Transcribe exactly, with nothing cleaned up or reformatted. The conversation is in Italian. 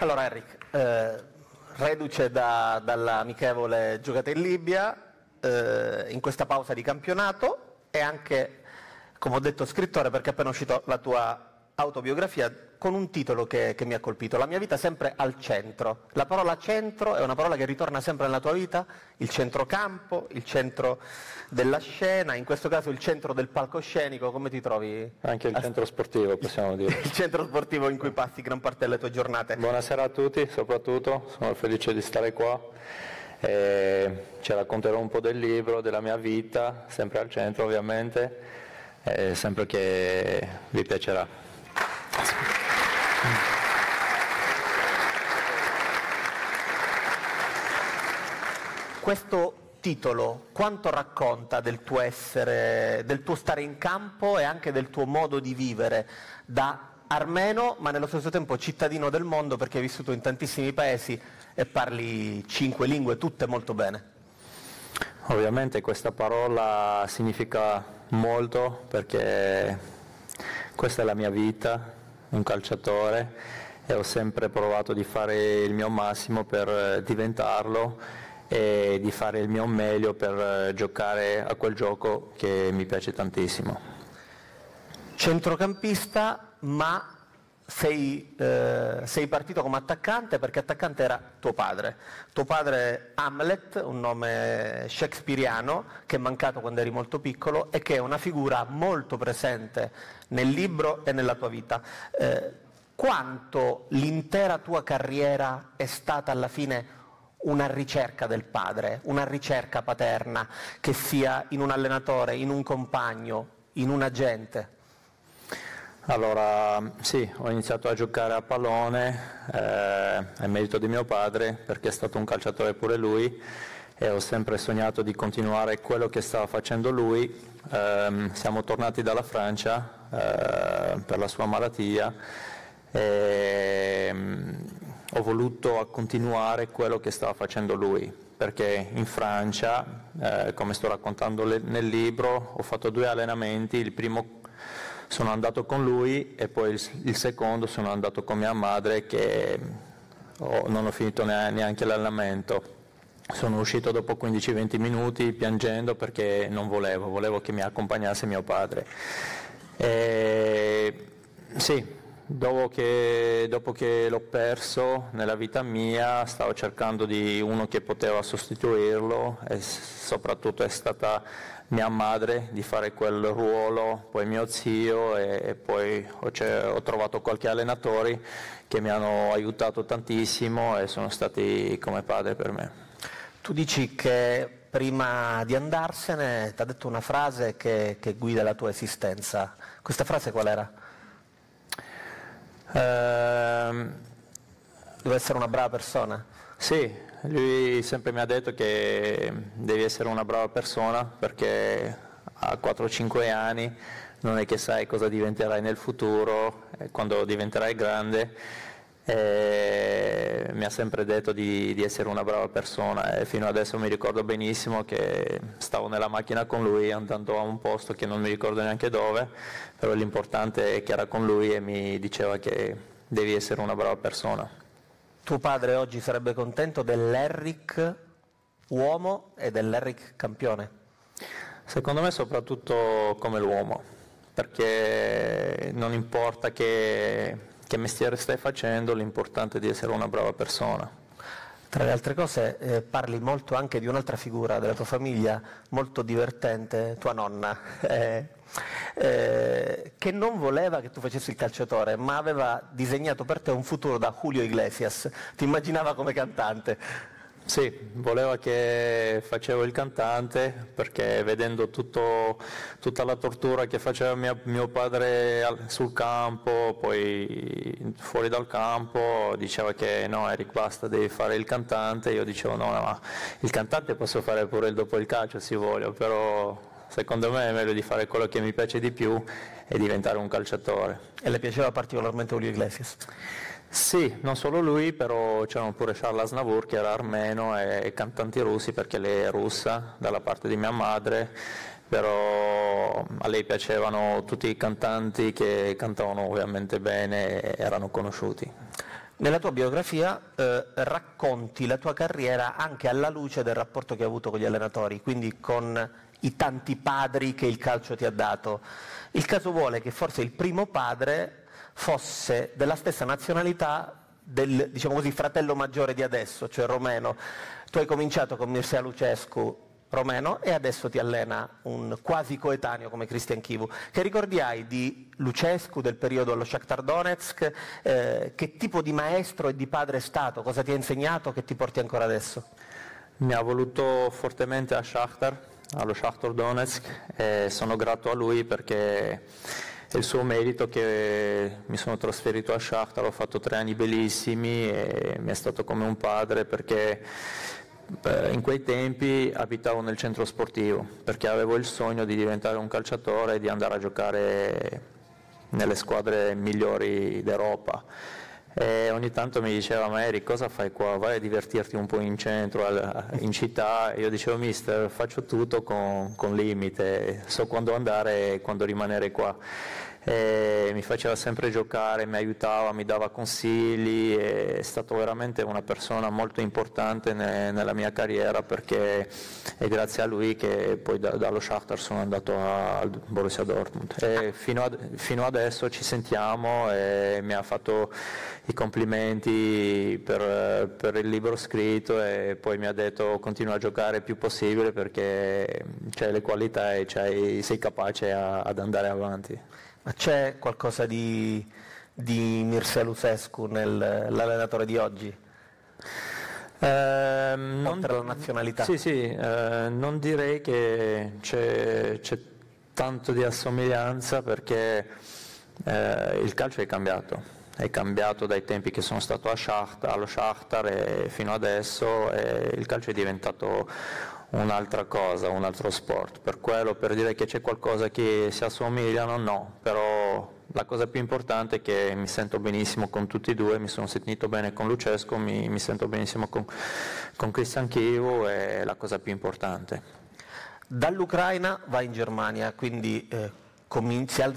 Allora Eric, eh, reduce da, dall'amichevole giocata in Libia, eh, in questa pausa di campionato e anche, come ho detto, scrittore, perché è appena uscito la tua autobiografia con un titolo che, che mi ha colpito: La mia vita sempre al centro. La parola centro è una parola che ritorna sempre nella tua vita, il centrocampo, il centro della scena, in questo caso il centro del palcoscenico. Come ti trovi? Anche il centro sportivo, possiamo dire. Il centro sportivo in cui passi gran parte delle tue giornate. Buonasera a tutti, soprattutto, sono felice di stare qua. E ci racconterò un po' del libro, della mia vita, sempre al centro ovviamente, e sempre che vi piacerà. Questo titolo quanto racconta del tuo essere, del tuo stare in campo e anche del tuo modo di vivere da armeno, ma nello stesso tempo cittadino del mondo, perché hai vissuto in tantissimi paesi e parli cinque lingue, tutte molto bene? Ovviamente questa parola significa molto, perché questa è la mia vita, un calciatore, e ho sempre provato di fare il mio massimo per diventarlo e di fare il mio meglio per giocare a quel gioco che mi piace tantissimo. Centrocampista, ma sei, eh, sei partito come attaccante, perché attaccante era tuo padre. Tuo padre Hamlet, un nome shakespeariano che è mancato quando eri molto piccolo e che è una figura molto presente nel libro e nella tua vita. Eh, quanto l'intera tua carriera è stata alla fine una ricerca del padre, una ricerca paterna, che sia in un allenatore, in un compagno, in un agente? Allora, sì, ho iniziato a giocare a pallone, eh, è merito di mio padre, perché è stato un calciatore pure lui, e ho sempre sognato di continuare quello che stava facendo lui. Eh, siamo tornati dalla Francia eh, per la sua malattia e ho voluto continuare quello che stava facendo lui, perché in Francia, eh, come sto raccontando le, nel libro, ho fatto due allenamenti. Il primo sono andato con lui e poi il, il secondo sono andato con mia madre, che ho, non ho finito neanche l'allenamento. Sono uscito dopo quindici venti minuti piangendo, perché non volevo, volevo che mi accompagnasse mio padre. E, sì, Dopo che, dopo che l'ho perso nella vita mia, stavo cercando di uno che poteva sostituirlo, e soprattutto è stata mia madre di fare quel ruolo, poi mio zio, e, e poi ho, ho trovato qualche allenatore che mi hanno aiutato tantissimo e sono stati come padre per me. Tu dici che prima di andarsene ti ha detto una frase che, che guida la tua esistenza. Questa frase qual era? Uh, Deve essere una brava persona? Sì, lui sempre mi ha detto che devi essere una brava persona, perché a quattro cinque anni non è che sai cosa diventerai nel futuro, quando diventerai grande. E mi ha sempre detto di, di essere una brava persona, e fino adesso mi ricordo benissimo che stavo nella macchina con lui andando a un posto che non mi ricordo neanche dove, però l'importante è che era con lui e mi diceva che devi essere una brava persona. Tuo padre oggi sarebbe contento dell'Eric uomo e dell'Eric campione? Secondo me soprattutto come l'uomo, perché non importa che che mestiere stai facendo, l'importante è di essere una brava persona. Tra le altre cose eh, parli molto anche di un'altra figura della tua famiglia, molto divertente, tua nonna, eh, eh, che non voleva che tu facessi il calciatore, ma aveva disegnato per te un futuro da Julio Iglesias, ti immaginava come cantante. Sì, voleva che facevo il cantante, perché vedendo tutto, tutta la tortura che faceva mia, mio padre sul campo, poi fuori dal campo, diceva che no Eric, basta, devi fare il cantante. Io dicevo no, no, il cantante posso fare pure il dopo il calcio se voglio, però secondo me è meglio di fare quello che mi piace di più e diventare un calciatore. E le piaceva particolarmente Julio Iglesias? Sì, non solo lui, però c'erano pure Charles Aznavour, che era armeno, e cantanti russi, perché lei è russa dalla parte di mia madre, però a lei piacevano tutti i cantanti che cantavano ovviamente bene e erano conosciuti. Nella tua biografia eh, racconti la tua carriera anche alla luce del rapporto che hai avuto con gli allenatori, quindi con i tanti padri che il calcio ti ha dato. Il caso vuole che forse il primo padre fosse della stessa nazionalità del, diciamo così, fratello maggiore di adesso, cioè romeno. Tu hai cominciato con Mircea Lucescu, romeno, e adesso ti allena un quasi coetaneo come Cristian Chivu. Che ricordi hai di Lucescu, del periodo allo Shakhtar Donetsk? Eh, che tipo di maestro e di padre è stato? Cosa ti ha insegnato che ti porti ancora adesso? Mi ha voluto fortemente a Shakhtar, allo Shakhtar Donetsk, e sono grato a lui perché è il suo merito che mi sono trasferito a Shakhtar, ho fatto tre anni bellissimi e mi è stato come un padre, perché in quei tempi abitavo nel centro sportivo perché avevo il sogno di diventare un calciatore e di andare a giocare nelle squadre migliori d'Europa, e ogni tanto mi diceva: ma Eric, cosa fai qua? Vai a divertirti un po' in centro, in città. E io dicevo: mister, faccio tutto con, con limite, so quando andare e quando rimanere qua. E mi faceva sempre giocare, mi aiutava, mi dava consigli, è stato veramente una persona molto importante ne, nella mia carriera, perché è grazie a lui che poi da, dallo Shakhtar sono andato al Borussia Dortmund e fino, ad, fino adesso ci sentiamo e mi ha fatto i complimenti per, per il libro scritto e poi mi ha detto: continua a giocare il più possibile perché c'hai le qualità e c'hai, sei capace a, ad andare avanti. Ma c'è qualcosa di, di Mircea Lucescu nell'allenatore di oggi? Eh, non, Oltre alla nazionalità? Sì, sì, eh, non direi che c'è, c'è tanto di assomiglianza, perché eh, il calcio è cambiato, è cambiato dai tempi che sono stato a Shakhtar, allo Shakhtar e fino adesso, e il calcio è diventato un'altra cosa, un altro sport. Per quello, per dire che c'è qualcosa che si assomigliano, no, però la cosa più importante è che mi sento benissimo con tutti e due, mi sono sentito bene con Lucescu, mi, mi sento benissimo con, con Cristian Chivu, è la cosa più importante. Dall'Ucraina vai in Germania, quindi eh, cominci,